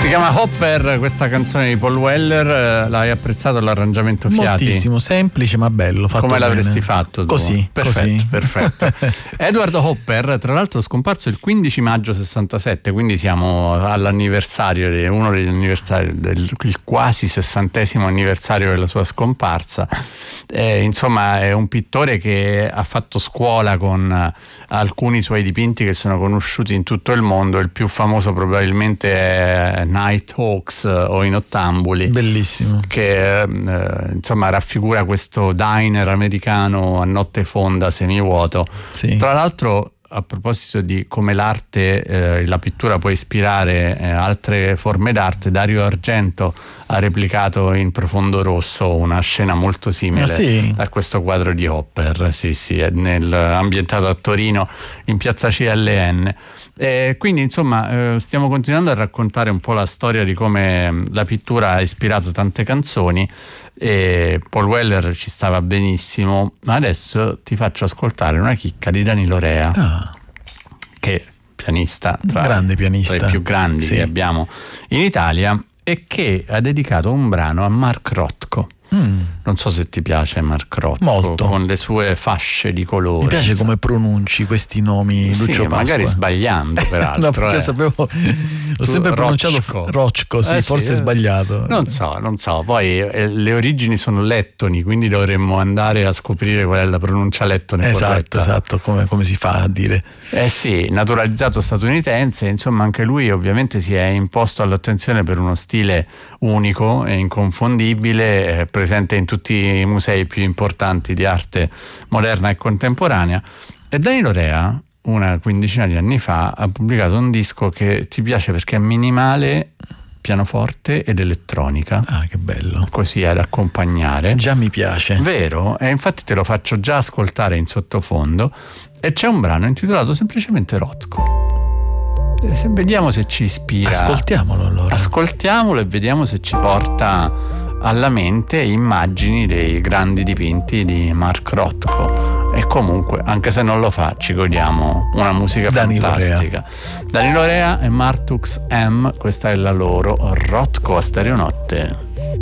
Si chiama Hopper, questa canzone di Paul Weller. L'hai apprezzato l'arrangiamento Fiati? Moltissimo, semplice ma bello, fatto come bene. L'avresti fatto tu? Così, perfetto. Edward Hopper, tra l'altro, scomparso il 15 maggio 67, quindi siamo all'anniversario, uno degli anniversari il quasi 60° anniversario della sua scomparsa. Insomma, è un pittore che ha fatto scuola con alcuni suoi dipinti che sono conosciuti in tutto il mondo. Il più famoso probabilmente è Nighthawks o I Nottambuli, bellissimo, che insomma raffigura questo diner americano a notte fonda, semivuoto. Sì. Tra l'altro, a proposito di come l'arte, la pittura può ispirare altre forme d'arte, Dario Argento ha replicato in Profondo Rosso una scena molto simile a questo quadro di Hopper. Sì, è ambientato a Torino, in piazza CLN. Quindi insomma stiamo continuando a raccontare un po' la storia di come la pittura ha ispirato tante canzoni, e Paul Weller ci stava benissimo, ma adesso ti faccio ascoltare una chicca di Danilo Rea, che pianista, grande pianista, tra i più grandi che abbiamo in Italia, e che ha dedicato un brano a Mark Rothko. Non so se ti piace Mark Rothko, molto, con le sue fasce di colore. Mi piace come pronunci questi nomi, Lucio Pasqua. Magari sbagliando peraltro. No, perché sapevo, l'ho sempre pronunciato Rothko, forse sbagliato. Non so, poi le origini sono lettoni, quindi dovremmo andare a scoprire qual è la pronuncia lettone corretta. Esatto, come si fa a dire? Naturalizzato statunitense, insomma anche lui ovviamente si è imposto all'attenzione per uno stile unico e inconfondibile, presente in tutti i musei più importanti di arte moderna e contemporanea. E Danilo Rea, una quindicina di anni fa, ha pubblicato un disco che ti piace perché è minimale, pianoforte ed elettronica. Che bello. Così ad accompagnare. Già mi piace. Vero? E infatti te lo faccio già ascoltare in sottofondo. E c'è un brano intitolato semplicemente Rothko. Vediamo se ci ispira. Ascoltiamolo allora. Ascoltiamolo e vediamo se ci porta alla mente immagini dei grandi dipinti di Mark Rothko. E comunque, anche se non lo fa, ci godiamo una musica fantastica. Danilo Rea e Martux M, questa è la loro Rothko a Stereonotte.